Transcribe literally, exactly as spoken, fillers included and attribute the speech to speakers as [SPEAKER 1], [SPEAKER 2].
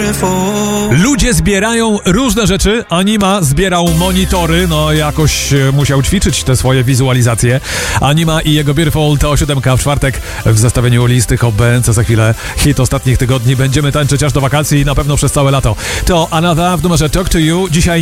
[SPEAKER 1] Ludzie zbierają różne rzeczy. Anima zbierał monitory, no jakoś musiał ćwiczyć te swoje wizualizacje. Anima i jego Beautiful to siódemka w czwartek w zestawieniu listy Hot B N C. Za chwilę hit ostatnich tygodni. Będziemy tańczyć aż do wakacji i na pewno przez całe lato. To Another w numerze Talk to You. Dzisiaj